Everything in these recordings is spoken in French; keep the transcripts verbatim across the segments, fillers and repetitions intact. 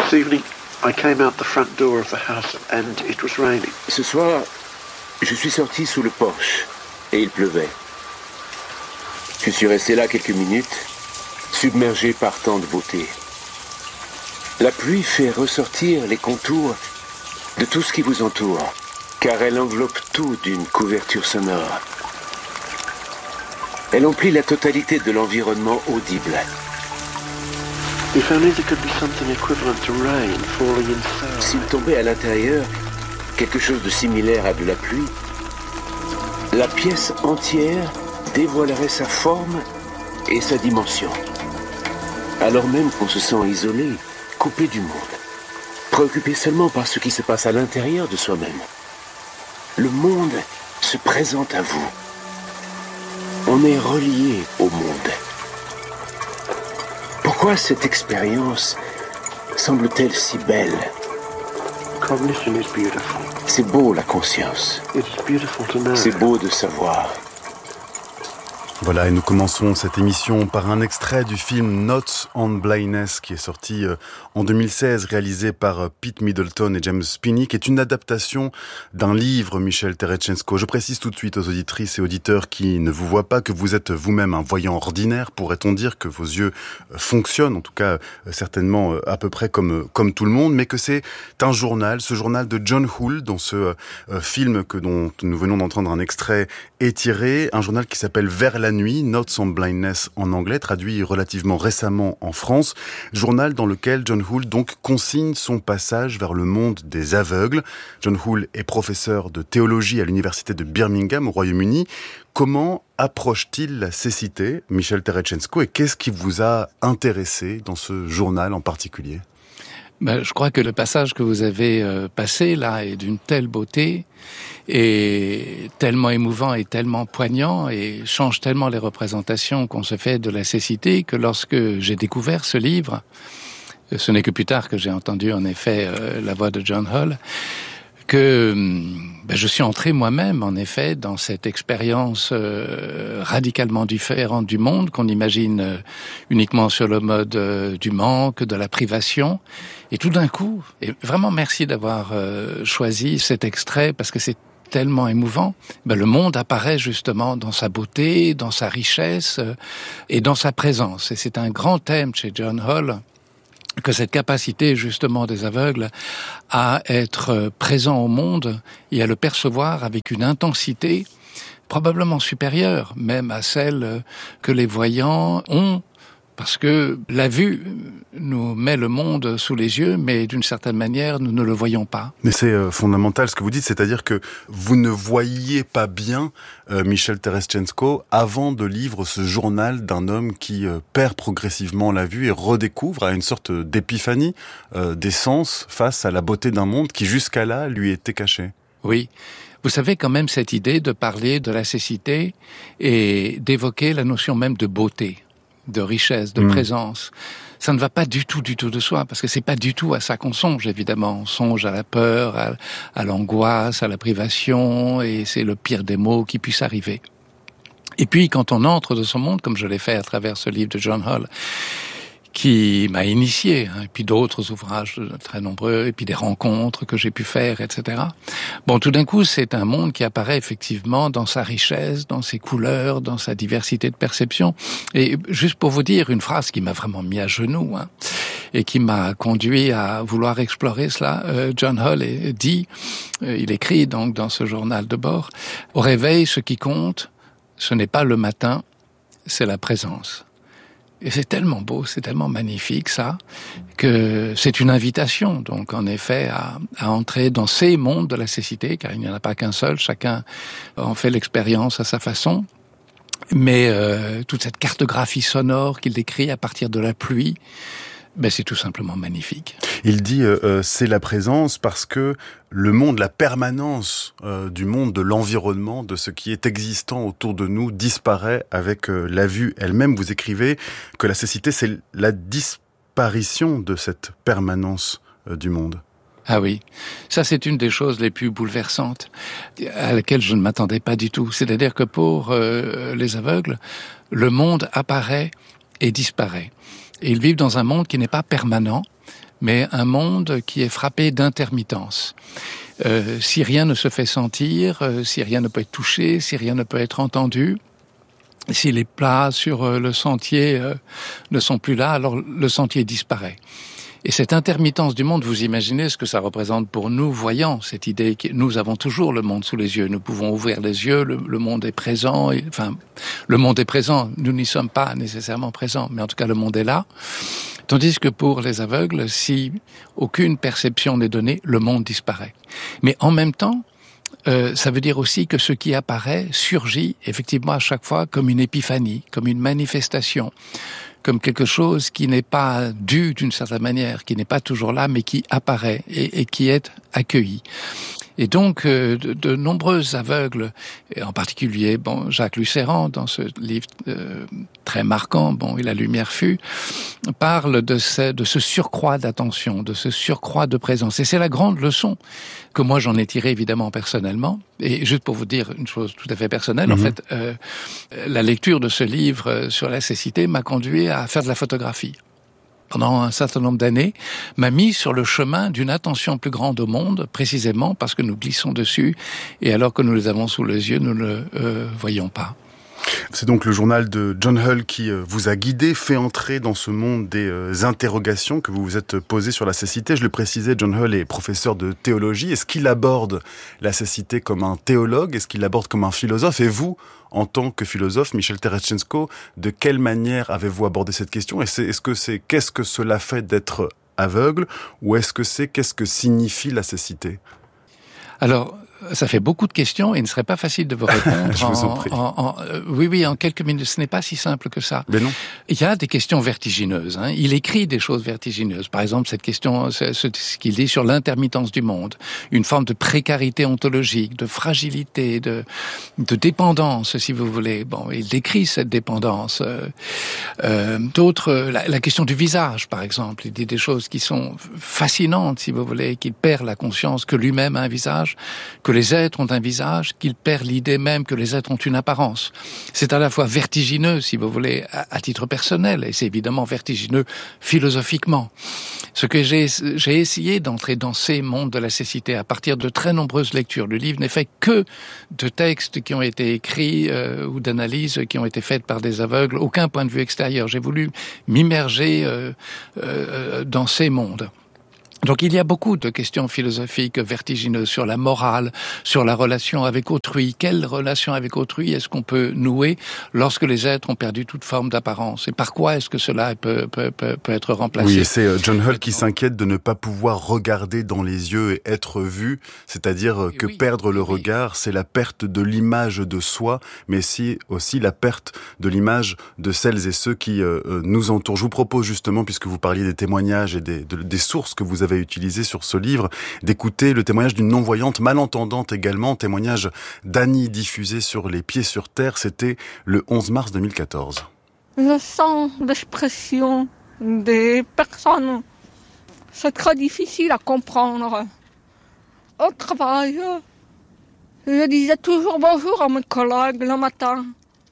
This evening, I came out the front door of the house and it was raining. Ce soir, je suis sorti sous le porche et il pleuvait. Je suis resté là quelques minutes, submergé par tant de beauté. La pluie fait ressortir les contours de tout ce qui vous entoure, car elle enveloppe tout d'une couverture sonore. Elle emplit la totalité de l'environnement audible. If only there could be something equivalent to rain falling inside. S'il tombait à l'intérieur quelque chose de similaire à de la pluie, la pièce entière dévoilerait sa forme et sa dimension. Alors même qu'on se sent isolé, coupé du monde, préoccupé seulement par ce qui se passe à l'intérieur de soi-même. Le monde se présente à vous. On est relié au monde. Pourquoi cette expérience semble-t-elle si belle? Cognition is beautiful. C'est beau la conscience. It's beautiful to know. C'est beau de savoir. Voilà, et nous commençons cette émission par un extrait du film Notes on Blindness qui est sorti en deux mille seize, réalisé par Pete Middleton et James Spinney, qui est une adaptation d'un livre Michel Terechtchenko. Je précise tout de suite aux auditrices et auditeurs qui ne vous voient pas que vous êtes vous-même un voyant ordinaire. Pourrait-on dire que vos yeux fonctionnent, en tout cas certainement à peu près comme comme tout le monde, mais que c'est un journal, ce journal de John Hull, dont ce film que dont nous venons d'entendre un extrait est tiré, un journal qui s'appelle Vers la nuit, Notes on Blindness en anglais, traduit relativement récemment en France, journal dans lequel John Hull donc consigne son passage vers le monde des aveugles. John Hull est professeur de théologie à l'université de Birmingham au Royaume-Uni. Comment approche-t-il la cécité, Michel Terechtchenko, et qu'est-ce qui vous a intéressé dans ce journal en particulier? Ben, je crois que le passage que vous avez euh, passé là est d'une telle beauté et tellement émouvant et tellement poignant et change tellement les représentations qu'on se fait de la cécité que lorsque j'ai découvert ce livre, ce n'est que plus tard que j'ai entendu en effet euh, la voix de John Hull, que ben, je suis entré moi-même, en effet, dans cette expérience euh, radicalement différente du monde qu'on imagine euh, uniquement sur le mode euh, du manque, de la privation. Et tout d'un coup, et vraiment merci d'avoir euh, choisi cet extrait parce que c'est tellement émouvant, ben, le monde apparaît justement dans sa beauté, dans sa richesse euh, et dans sa présence. Et c'est un grand thème chez John Hull, que cette capacité justement des aveugles à être présent au monde et à le percevoir avec une intensité probablement supérieure même à celle que les voyants ont, parce que la vue nous met le monde sous les yeux, mais d'une certaine manière, nous ne le voyons pas. Mais c'est euh, fondamental ce que vous dites, c'est-à-dire que vous ne voyiez pas bien euh, Michel Terechtchenko avant de lire ce journal d'un homme qui euh, perd progressivement la vue et redécouvre à une sorte d'épiphanie euh, des sens face à la beauté d'un monde qui jusqu'à là lui était caché. Oui. Vous savez quand même cette idée de parler de la cécité et d'évoquer la notion même de beauté, de richesse, de mmh. présence. Ça ne va pas du tout, du tout de soi, parce que c'est pas du tout à ça qu'on songe, évidemment. On songe à la peur, à, à l'angoisse, à la privation, et c'est le pire des maux qui puisse arriver. Et puis, quand on entre dans ce monde, comme je l'ai fait à travers ce livre de John Hull, qui m'a initié, hein, et puis d'autres ouvrages très nombreux, et puis des rencontres que j'ai pu faire, et cetera. Bon, tout d'un coup, c'est un monde qui apparaît effectivement dans sa richesse, dans ses couleurs, dans sa diversité de perception. Et juste pour vous dire une phrase qui m'a vraiment mis à genoux, hein, et qui m'a conduit à vouloir explorer cela, euh, John Hull dit, euh, il écrit donc dans ce journal de bord, « Au réveil, ce qui compte, ce n'est pas le matin, c'est la présence ». Et c'est tellement beau, c'est tellement magnifique ça, que c'est une invitation, donc en effet, à, à entrer dans ces mondes de la cécité, car il n'y en a pas qu'un seul, chacun en fait l'expérience à sa façon. Mais euh, toute cette cartographie sonore qu'il décrit à partir de la pluie, ben c'est tout simplement magnifique. Il dit euh, c'est la présence parce que le monde, la permanence euh, du monde, de l'environnement, de ce qui est existant autour de nous disparaît avec euh, la vue elle-même. Vous écrivez que la cécité, c'est la disparition de cette permanence euh, du monde. Ah oui, ça c'est une des choses les plus bouleversantes à laquelle je ne m'attendais pas du tout. C'est-à-dire que pour euh, les aveugles, le monde apparaît et disparaît. Et ils vivent dans un monde qui n'est pas permanent, mais un monde qui est frappé d'intermittence. Euh, si rien ne se fait sentir, euh, si rien ne peut être touché, si rien ne peut être entendu, si les pas sur euh, le sentier euh, ne sont plus là, alors le sentier disparaît. Et cette intermittence du monde, vous imaginez ce que ça représente pour nous, voyants, cette idée que nous avons toujours le monde sous les yeux. Nous pouvons ouvrir les yeux, le, le monde est présent. Et, enfin, le monde est présent, nous n'y sommes pas nécessairement présents, mais en tout cas, le monde est là. Tandis que pour les aveugles, si aucune perception n'est donnée, le monde disparaît. Mais en même temps, Euh, ça veut dire aussi que ce qui apparaît surgit effectivement à chaque fois comme une épiphanie, comme une manifestation, comme quelque chose qui n'est pas dû d'une certaine manière, qui n'est pas toujours là, mais qui apparaît et, et qui est accueilli. Et donc, euh, de, de nombreux aveugles, et en particulier, bon, Jacques Lucéran, dans ce livre euh, très marquant, bon, et La lumière fut, parle de ce, de ce surcroît d'attention, de ce surcroît de présence. Et c'est la grande leçon que moi j'en ai tirée évidemment personnellement. Et juste pour vous dire une chose tout à fait personnelle, mmh. en fait, euh, la lecture de ce livre sur la cécité m'a conduit à faire de la photographie. Pendant un certain nombre d'années, m'a mis sur le chemin d'une attention plus grande au monde, précisément parce que nous glissons dessus, et alors que nous les avons sous les yeux, nous ne le euh, voyons pas. C'est donc le journal de John Hull qui vous a guidé, fait entrer dans ce monde des interrogations que vous vous êtes posées sur la cécité. Je le précisais, John Hull est professeur de théologie. Est-ce qu'il aborde la cécité comme un théologue? Est-ce qu'il l'aborde comme un philosophe? Et vous, en tant que philosophe, Michel Terestchenko, de quelle manière avez-vous abordé cette question? Et c'est, est-ce que c'est qu'est-ce que cela fait d'être aveugle, ou est-ce que c'est qu'est-ce que signifie la cécité? Alors, ça fait beaucoup de questions et il ne serait pas facile de vous répondre. Je vous en prie. En, en, en, euh, oui, oui, en quelques minutes. Ce n'est pas si simple que ça. Mais non. Il y a des questions vertigineuses. Hein. Il écrit des choses vertigineuses. Par exemple, cette question, ce, ce qu'il dit sur l'intermittence du monde, une forme de précarité ontologique, de fragilité, de, de dépendance, si vous voulez. Bon, il décrit cette dépendance. Euh, euh, d'autres, la, la question du visage, par exemple. Il dit des choses qui sont fascinantes, si vous voulez, qu'il perd la conscience que lui-même a un visage, que les êtres ont un visage, qu'il perd l'idée même que les êtres ont une apparence. C'est à la fois vertigineux, si vous voulez, à, à titre personnel, et c'est évidemment vertigineux philosophiquement. Ce que j'ai, j'ai essayé d'entrer dans ces mondes de la cécité à partir de très nombreuses lectures. Le livre n'est fait que de textes qui ont été écrits euh, ou d'analyses qui ont été faites par des aveugles, aucun point de vue extérieur. J'ai voulu m'immerger euh, euh, dans ces mondes. Donc il y a beaucoup de questions philosophiques vertigineuses sur la morale, sur la relation avec autrui. Quelle relation avec autrui est-ce qu'on peut nouer lorsque les êtres ont perdu toute forme d'apparence? Et par quoi est-ce que cela peut, peut, peut, peut être remplacé? Oui, et c'est John Hull qui s'inquiète de ne pas pouvoir regarder dans les yeux et être vu, c'est-à-dire que oui, perdre le oui. regard, c'est la perte de l'image de soi, mais si, aussi la perte de l'image de celles et ceux qui euh, nous entourent. Je vous propose justement, puisque vous parliez des témoignages et des, de, des sources que vous avez utilisé sur ce livre, d'écouter le témoignage d'une non-voyante malentendante également, témoignage d'Annie diffusé sur Les Pieds sur Terre, c'était le onze mars deux mille quatorze. Je sens l'expression des personnes, c'est très difficile à comprendre. Au travail, je disais toujours bonjour à mes collègues le matin.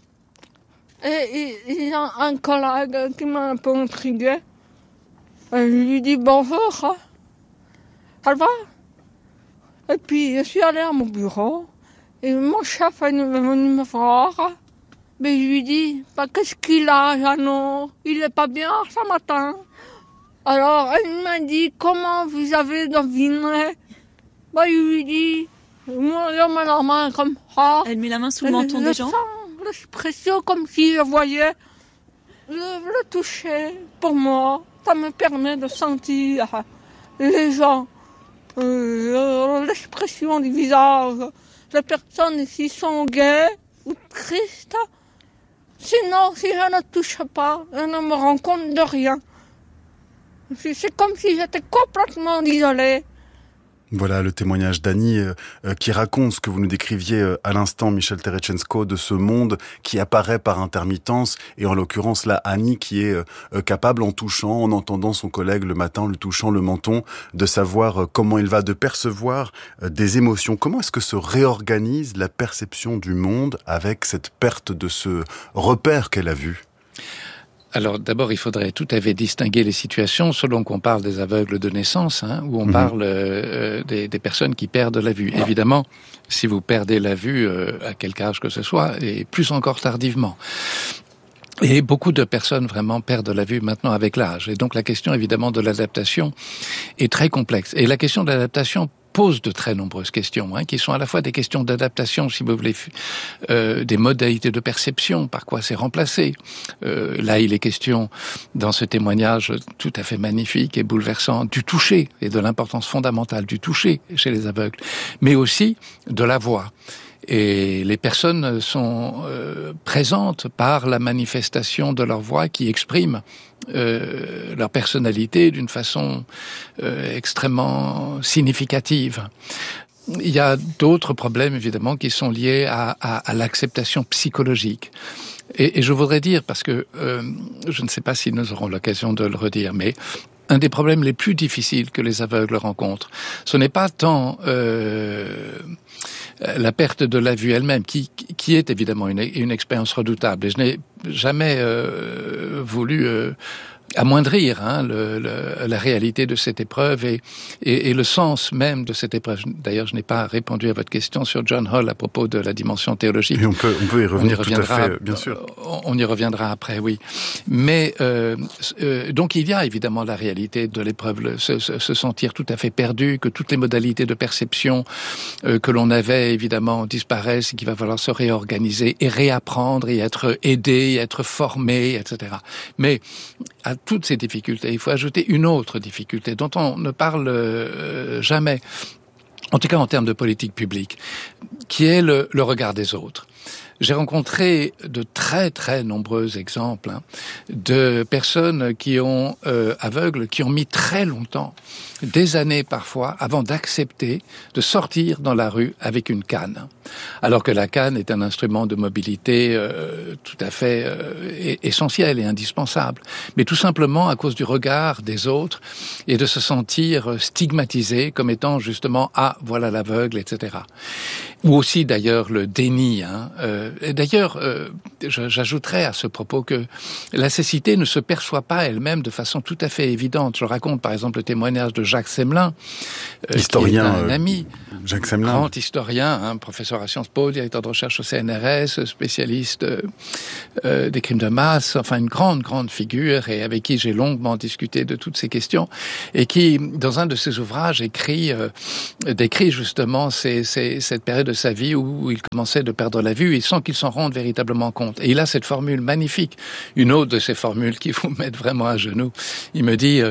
Et il y a un collègue qui m'a un peu intrigué. Je lui dis bonjour. Ça va? Et puis, je suis allée à mon bureau, et mon chef est venu me voir. Mais je lui dis, bah, qu'est-ce qu'il a, Jeannot? Il n'est pas bien ce matin. Alors, elle m'a dit, comment vous avez deviné? Bah, je lui dis, moi, je mets la main comme ça. Elle met la main sous le menton des gens? Je sens l'expression comme si je voyais le, le toucher. Pour moi, ça me permet de sentir les gens. Euh, l'expression du visage. Les personnes ici sont gaies ou tristes. Sinon, si je ne touche pas, je ne me rends compte de rien. C'est comme si j'étais complètement isolée. Voilà le témoignage d'Annie euh, qui raconte ce que vous nous décriviez euh, à l'instant, Michel Terestchenko, de ce monde qui apparaît par intermittence, et en l'occurrence là, Annie qui est euh, capable, en touchant, en entendant son collègue le matin, le touchant le menton, de savoir euh, comment il va, de percevoir euh, des émotions. Comment est-ce que se réorganise la perception du monde avec cette perte de ce repère qu'elle a vu ? Alors d'abord, il faudrait tout à fait distinguer les situations selon qu'on parle des aveugles de naissance, hein, ou on mmh. parle euh, des, des personnes qui perdent la vue. Évidemment, si vous perdez la vue euh, à quelque âge que ce soit, et plus encore tardivement. Et beaucoup de personnes vraiment perdent la vue maintenant avec l'âge. Et donc la question évidemment de l'adaptation est très complexe. Et la question de l'adaptation pose de très nombreuses questions, hein, qui sont à la fois des questions d'adaptation, si vous voulez, euh, des modalités de perception, par quoi c'est remplacé. Euh, là, il est question, dans ce témoignage tout à fait magnifique et bouleversant, du toucher et de l'importance fondamentale du toucher chez les aveugles, mais aussi de la voix. Et les personnes sont euh, présentes par la manifestation de leur voix qui exprime euh, leur personnalité d'une façon euh, extrêmement significative. Il y a d'autres problèmes, évidemment, qui sont liés à, à, à l'acceptation psychologique. Et, et je voudrais dire, parce que euh, je ne sais pas si nous aurons l'occasion de le redire, mais un des problèmes les plus difficiles que les aveugles rencontrent, ce n'est pas tant euh, la perte de la vue elle-même, qui, qui est évidemment une, une expérience redoutable. Et je n'ai jamais euh, voulu euh, amoindrir hein, le, le, la réalité de cette épreuve et, et, et le sens même de cette épreuve. D'ailleurs, je n'ai pas répondu à votre question sur John Hall à propos de la dimension théologique. Et on peut, on peut y revenir on y tout à fait, bien sûr. On y reviendra après, oui. Mais euh, euh, donc il y a évidemment la réalité de l'épreuve, le, se, se sentir tout à fait perdu, que toutes les modalités de perception euh, que l'on avait évidemment disparaissent, et qu'il va falloir se réorganiser et réapprendre et être aidé, et être formé, et cetera. Mais à toutes ces difficultés, il faut ajouter une autre difficulté dont on ne parle euh, jamais, en tout cas en termes de politique publique, qui est le, le regard des autres. J'ai rencontré de très très nombreux exemples hein, de personnes qui ont euh, aveugles, qui ont mis très longtemps, des années parfois, avant d'accepter de sortir dans la rue avec une canne. Alors que la canne est un instrument de mobilité euh, tout à fait euh, essentiel et indispensable. Mais tout simplement à cause du regard des autres et de se sentir stigmatisé comme étant justement « ah, voilà l'aveugle », et cetera. Ou aussi d'ailleurs le déni. Hein. Euh, et d'ailleurs, euh, j'ajouterais à ce propos que la cécité ne se perçoit pas elle-même de façon tout à fait évidente. Je raconte par exemple le témoignage de Jacques Semelin, euh, historien, qui est un ami, Jacques Semelin, grand historien, hein, professeur à Sciences Po, directeur de recherche au C N R S, spécialiste euh, euh, des crimes de masse, enfin une grande, grande figure et avec qui j'ai longuement discuté de toutes ces questions et qui, dans un de ses ouvrages, écrit, euh, décrit justement ces, ces, cette période de sa vie où il commençait de perdre la vue et sans qu'il s'en rende véritablement compte. Et il a cette formule magnifique, une autre de ces formules qui vous mettent vraiment à genoux. Il me dit, euh,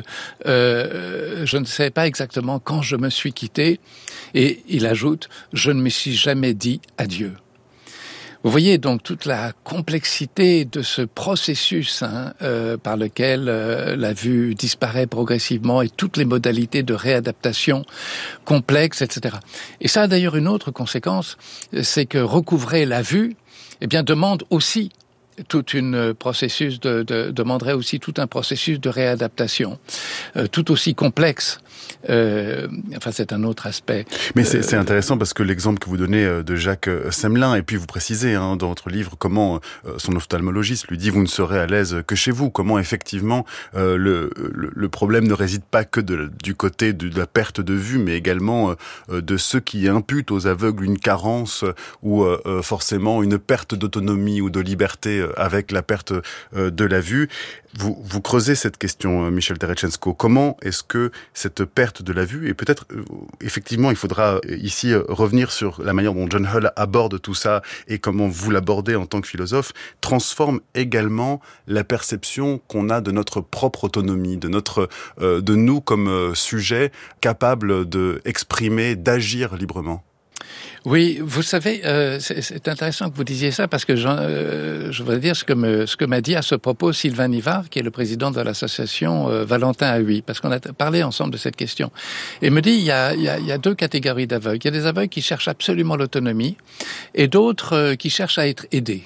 euh, je ne sais pas exactement quand je me suis quitté, et il ajoute, je ne me suis jamais dit adieu. Vous voyez donc toute la complexité de ce processus hein, euh, par lequel euh, la vue disparaît progressivement et toutes les modalités de réadaptation complexes, et cetera. Et ça a d'ailleurs une autre conséquence, c'est que recouvrer la vue, eh bien, demande aussi toute une processus de, de demanderait aussi tout un processus de réadaptation, euh, tout aussi complexe. Euh, enfin, c'est un autre aspect. Mais c'est, euh, c'est intéressant parce que l'exemple que vous donnez de Jacques Semelin, et puis vous précisez hein, dans votre livre comment euh, son ophtalmologiste lui dit vous ne serez à l'aise que chez vous. Comment effectivement euh, le, le, le problème ne réside pas que de, du côté de, de la perte de vue, mais également euh, de ceux qui imputent aux aveugles une carence ou euh, forcément une perte d'autonomie ou de liberté avec la perte de la vue. Vous, vous creusez cette question, Michel Terechenko. Comment est-ce que cette perte de la vue, et peut-être, effectivement, il faudra ici revenir sur la manière dont John Hull aborde tout ça et comment vous l'abordez en tant que philosophe, transforme également la perception qu'on a de notre propre autonomie, de notre, euh, de nous comme sujet capable de exprimer, d'agir librement. Oui, vous savez, euh, c'est, c'est intéressant que vous disiez ça parce que euh, je voudrais dire ce que, me, ce que m'a dit à ce propos Sylvain Nivard, qui est le président de l'association euh, Valentin à huit, parce qu'on a parlé ensemble de cette question. Et il me dit, il y a, il y a, il y a deux catégories d'aveugles. Il y a des aveugles qui cherchent absolument l'autonomie et d'autres euh, qui cherchent à être aidés.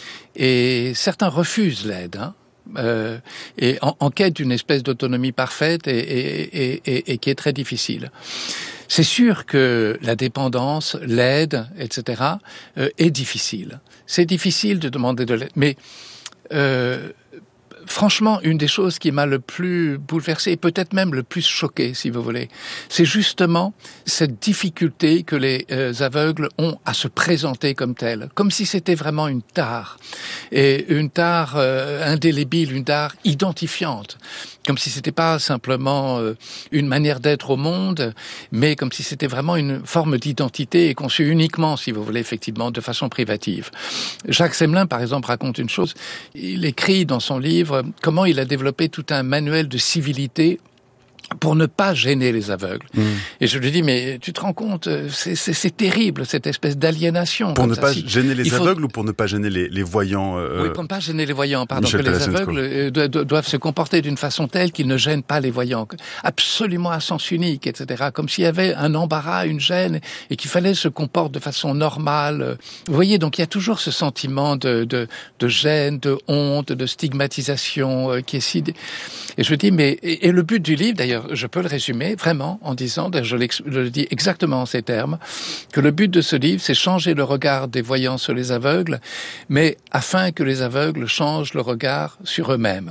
Et certains refusent l'aide, hein. Euh, et en, en quête d'une espèce d'autonomie parfaite et, et, et, et, et qui est très difficile. C'est sûr que la dépendance, l'aide, et cetera, euh, est difficile. C'est difficile de demander de l'aide, mais euh, franchement, une des choses qui m'a le plus bouleversé, et peut-être même le plus choqué, si vous voulez, c'est justement cette difficulté que les euh, aveugles ont à se présenter comme tels, comme si c'était vraiment une tare, et une tare euh, indélébile, une tare identifiante, comme si c'était pas simplement euh, une manière d'être au monde, mais comme si c'était vraiment une forme d'identité et conçue uniquement, si vous voulez, effectivement, de façon privative. Jacques Semelin, par exemple, raconte une chose. Il écrit dans son livre comment il a développé tout un manuel de civilité pour ne pas gêner les aveugles. Mmh. Et je lui dis, mais tu te rends compte, c'est, c'est, c'est terrible, cette espèce d'aliénation. Pour ne ça. pas si, gêner les faut... aveugles ou pour ne pas gêner les, les voyants euh... Oui, pour ne pas gêner les voyants, pardon. Michel que les Tarasenko. aveugles euh, do- doivent se comporter d'une façon telle qu'ils ne gênent pas les voyants. Absolument à sens unique, et cetera. Comme s'il y avait un embarras, une gêne, et qu'il fallait se comporter de façon normale. Vous voyez, donc il y a toujours ce sentiment de, de, de gêne, de honte, de stigmatisation euh, qui est si... Et je dis, mais... Et, et le but du livre, d'ailleurs, je peux le résumer, vraiment, en disant, je, je le dis exactement en ces termes, que le but de ce livre, c'est changer le regard des voyants sur les aveugles, mais afin que les aveugles changent le regard sur eux-mêmes.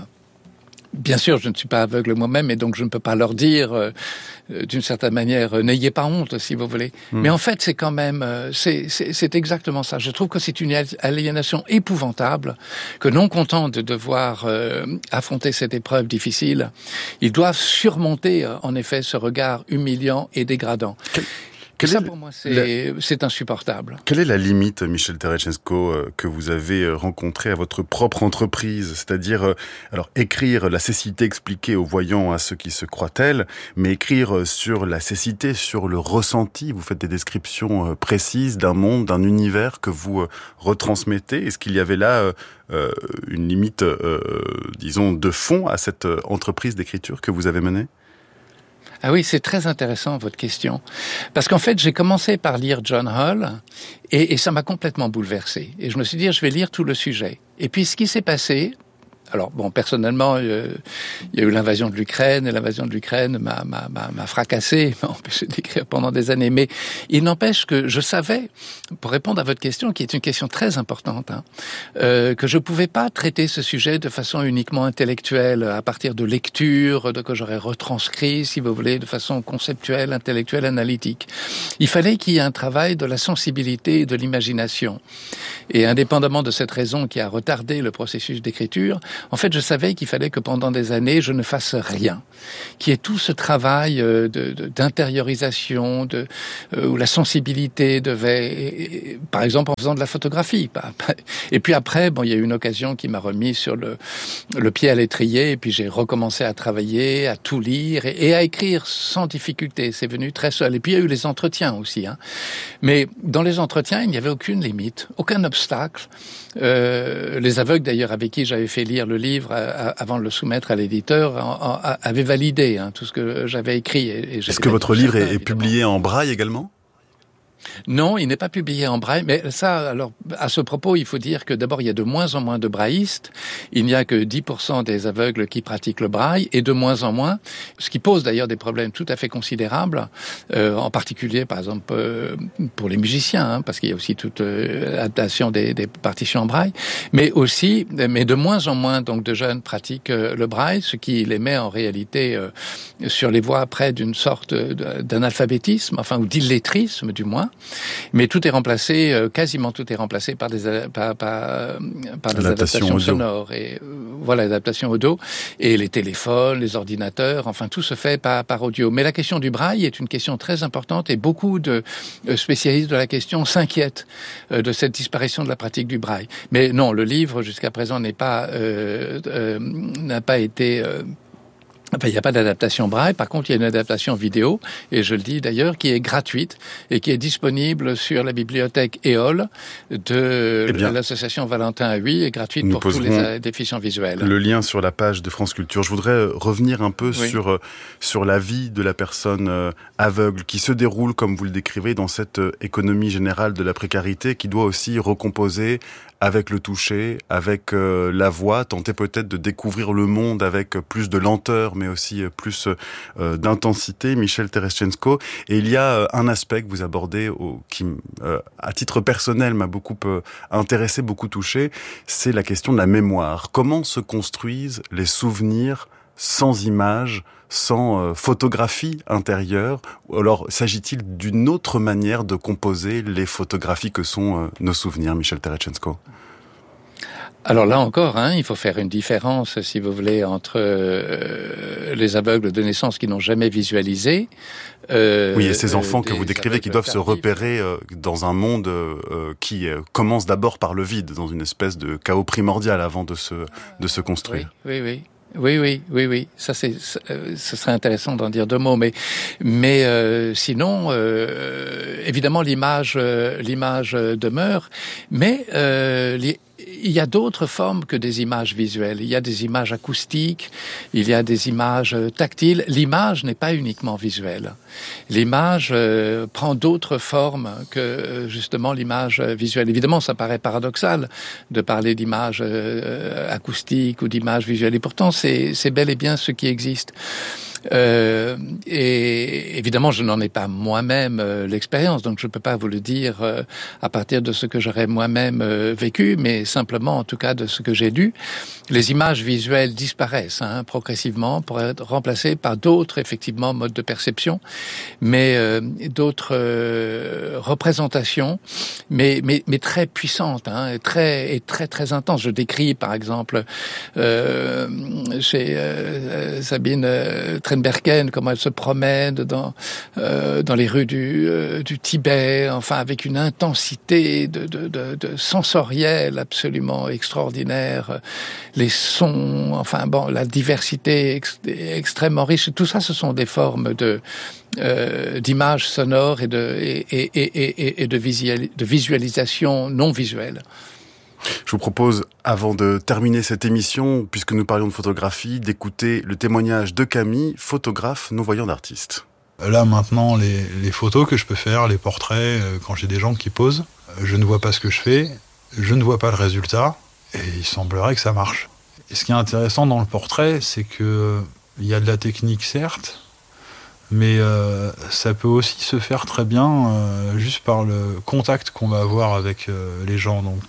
Bien sûr, je ne suis pas aveugle moi-même, et donc je ne peux pas leur dire, euh, d'une certaine manière, euh, n'ayez pas honte, si vous voulez. Mmh. Mais en fait, c'est quand même, euh, c'est, c'est, c'est exactement ça. Je trouve que c'est une aliénation épouvantable, que non contents de devoir euh, affronter cette épreuve difficile, ils doivent surmonter, euh, en effet, ce regard humiliant et dégradant. Quel... Et ça, pour moi, c'est, la... c'est insupportable. Quelle est la limite, Michel Tarasenko, euh, que vous avez rencontrée à votre propre entreprise ? C'est-à-dire, euh, alors, écrire la cécité expliquée aux voyants, à ceux qui se croient tels, mais écrire sur la cécité, sur le ressenti. Vous faites des descriptions euh, précises d'un monde, d'un univers que vous euh, retransmettez. Est-ce qu'il y avait là euh, euh, une limite, euh, disons, de fond à cette euh, entreprise d'écriture que vous avez menée ? Ah oui, c'est très intéressant votre question. Parce qu'en fait, j'ai commencé par lire John Hull et, et ça m'a complètement bouleversé. Et je me suis dit, je vais lire tout le sujet. Et puis ce qui s'est passé... Alors bon, personnellement, euh, il y a eu l'invasion de l'Ukraine, et l'invasion de l'Ukraine m'a, m'a, m'a, m'a fracassé, m'a empêché d'écrire pendant des années. Mais il n'empêche que je savais, pour répondre à votre question, qui est une question très importante, hein, euh, que je pouvais pas traiter ce sujet de façon uniquement intellectuelle, à partir de lectures, de que j'aurais retranscrit, si vous voulez, de façon conceptuelle, intellectuelle, analytique. Il fallait qu'il y ait un travail de la sensibilité et de l'imagination. Et indépendamment de cette raison qui a retardé le processus d'écriture, en fait, je savais qu'il fallait que pendant des années, je ne fasse rien. Qu'il y ait tout ce travail de, de, d'intériorisation, de, euh, où la sensibilité devait, et, et, par exemple, en faisant de la photographie. Et puis après, bon, il y a eu une occasion qui m'a remis sur le, le pied à l'étrier, et puis j'ai recommencé à travailler, à tout lire, et, et à écrire sans difficulté. C'est venu très seul. Et puis il y a eu les entretiens aussi. Hein. Mais dans les entretiens, il n'y avait aucune limite, aucun obstacle. Euh, les aveugles, d'ailleurs, avec qui j'avais fait lire le livre euh, avant de le soumettre à l'éditeur, en, en, avaient validé hein, tout ce que j'avais écrit. Et, et Est-ce que votre livre est, est publié en braille également ? Non, il n'est pas publié en braille, mais ça, alors, à ce propos, il faut dire que d'abord, il y a de moins en moins de braillistes. Il n'y a que dix pour cent des aveugles qui pratiquent le braille, et de moins en moins, ce qui pose d'ailleurs des problèmes tout à fait considérables, euh, en particulier, par exemple, euh, pour les musiciens, hein, parce qu'il y a aussi toute euh, adaptation des, des partitions en braille, mais aussi, mais de moins en moins, donc, de jeunes pratiquent euh, le braille, ce qui les met en réalité euh, sur les voies près d'une sorte d'analphabétisme, enfin, ou d'illettrisme, du moins. Mais tout est remplacé, euh, quasiment tout est remplacé par des par, par, par des adaptations sonores et euh, voilà, les adaptations audio et les téléphones, les ordinateurs, enfin tout se fait par par audio. Mais la question du braille est une question très importante et beaucoup de euh, spécialistes de la question s'inquiètent euh, de cette disparition de la pratique du braille. Mais non, le livre jusqu'à présent n'est pas euh, euh, n'a pas été euh, Enfin, il n'y a pas d'adaptation braille. Par contre, il y a une adaptation vidéo, et je le dis d'ailleurs, qui est gratuite et qui est disponible sur la bibliothèque E O L de eh bien, l'association Valentin à huit, et gratuite pour tous les déficients visuels. Le lien sur la page de France Culture. Je voudrais revenir un peu oui. sur sur la vie de la personne aveugle qui se déroule, comme vous le décrivez, dans cette économie générale de la précarité, qui doit aussi recomposer avec le toucher, avec euh, la voix, tenter peut-être de découvrir le monde avec plus de lenteur, mais aussi plus euh, d'intensité, Michel Tereszczenko. Et il y a euh, un aspect que vous abordez au, qui, euh, à titre personnel, m'a beaucoup euh, intéressé, beaucoup touché, c'est la question de la mémoire. Comment se construisent les souvenirs sans images, sans euh, photographie intérieure? Ou alors s'agit-il d'une autre manière de composer les photographies que sont euh, nos souvenirs, Michel Tereszczenko? Alors là encore, hein, il faut faire une différence, si vous voulez, entre euh, les aveugles de naissance qui n'ont jamais visualisé. Euh, oui, et ces enfants euh, que vous décrivez qui doivent tardifs. se repérer euh, dans un monde euh, qui euh, commence d'abord par le vide, dans une espèce de chaos primordial avant de se, de se construire. Oui, oui, oui. Oui, oui, oui, oui. Ça, c'est, euh, ce serait intéressant d'en dire deux mots, mais, mais euh, sinon, euh, évidemment, l'image, euh, l'image demeure, mais euh, les, il y a d'autres formes que des images visuelles. Il y a des images acoustiques, il y a des images tactiles. L'image n'est pas uniquement visuelle. L'image euh, prend d'autres formes que justement l'image visuelle. Évidemment, ça paraît paradoxal de parler d'image euh, acoustique ou d'image visuelle, et pourtant c'est, c'est bel et bien ce qui existe. Euh, et évidemment, je n'en ai pas moi-même euh, l'expérience, donc je ne peux pas vous le dire euh, à partir de ce que j'aurais moi-même euh, vécu, mais simplement, en tout cas, de ce que j'ai lu. Les images visuelles disparaissent hein, progressivement pour être remplacées par d'autres, effectivement, modes de perception, mais euh, d'autres euh, représentations, mais, mais, mais très puissantes, hein, et très, et très, très intenses. Je décris, par exemple, euh, chez euh, Sabine euh, Trenberken, comment elle se promène dans euh, dans les rues du euh, du Tibet, enfin avec une intensité de de de, de sensorielle absolument extraordinaire, les sons, enfin bon, la diversité ex, extrêmement riche. Tout ça, ce sont des formes de euh, d'images sonores et de et et et et de visual, de visualisation non visuelle. Je vous propose, avant de terminer cette émission, puisque nous parlions de photographie, d'écouter le témoignage de Camille, photographe non-voyant d'artiste. Là, maintenant, les, les photos que je peux faire, les portraits, euh, quand j'ai des gens qui posent, je ne vois pas ce que je fais, je ne vois pas le résultat, et il semblerait que ça marche. Et ce qui est intéressant dans le portrait, c'est que il y a de la technique, certes, mais euh, ça peut aussi se faire très bien euh, juste par le contact qu'on va avoir avec euh, les gens. Donc,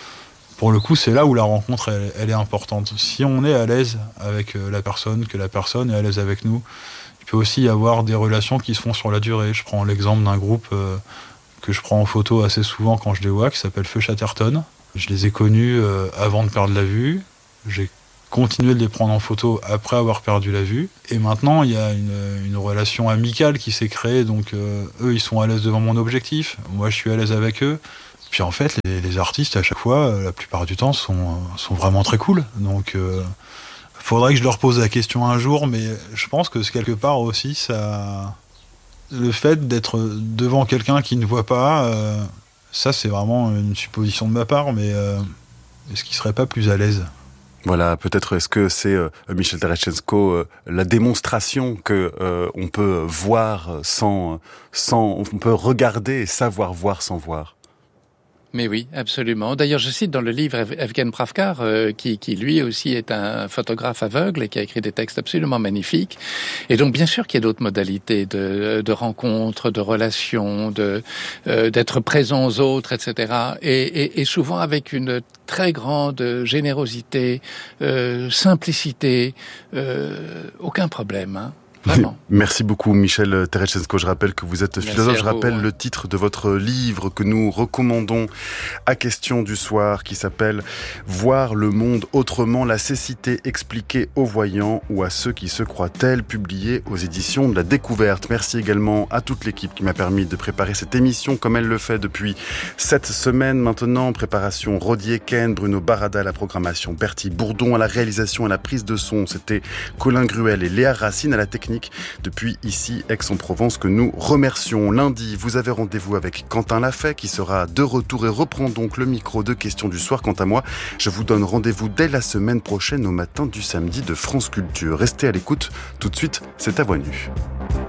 pour le coup, c'est là où la rencontre, elle, elle est importante. Si on est à l'aise avec la personne, que la personne est à l'aise avec nous, il peut aussi y avoir des relations qui se font sur la durée. Je prends l'exemple d'un groupe euh, que je prends en photo assez souvent quand je les vois, qui s'appelle Feu Chatterton. Je les ai connus euh, avant de perdre la vue. J'ai continué de les prendre en photo après avoir perdu la vue. Et maintenant, il y a une, une relation amicale qui s'est créée. Donc, euh, eux, ils sont à l'aise devant mon objectif. Moi, je suis à l'aise avec eux. Puis en fait, les, les artistes, à chaque fois, la plupart du temps, sont, sont vraiment très cool. Donc, euh, faudrait que je leur pose la question un jour, mais je pense que quelque part aussi, ça, le fait d'être devant quelqu'un qui ne voit pas, euh, ça, c'est vraiment une supposition de ma part, mais euh, est-ce qu'il serait pas plus à l'aise ? Voilà, peut-être est-ce que c'est euh, Michel Tereszczenko euh, la démonstration que euh, on peut voir sans, sans, on peut regarder et savoir voir sans voir. Mais oui, absolument. D'ailleurs, je cite dans le livre Evgen Pravkar, euh, qui, qui lui aussi est un photographe aveugle et qui a écrit des textes absolument magnifiques. Et donc, bien sûr qu'il y a d'autres modalités de, de rencontres, de relations, de euh, d'être présent aux autres, et cetera. Et, et, et souvent avec une très grande générosité, euh, simplicité, euh, aucun problème, hein. Vraiment. Merci beaucoup Michel Tereszczenko. Je rappelle que vous êtes Merci philosophe. Je vous, rappelle ouais. le titre de votre livre que nous recommandons à Question du soir, qui s'appelle « Voir le monde autrement, la cécité expliquée aux voyants ou à ceux qui se croient tels », publié aux éditions de la Découverte. Merci également à toute l'équipe qui m'a permis de préparer cette émission comme elle le fait depuis sept semaines maintenant. Préparation Rodier Ken, Bruno Barada à la programmation, Bertie Bourdon à la réalisation et à la prise de son. C'était Colin Gruel et Léa Racine à la technique. Depuis ici, Aix-en-Provence, que nous remercions. Lundi, vous avez rendez-vous avec Quentin Lafay qui sera de retour et reprend donc le micro de Questions du soir. Quant à moi, je vous donne rendez-vous dès la semaine prochaine au matin du samedi de France Culture. Restez à l'écoute. Tout de suite, c'est à voix nue.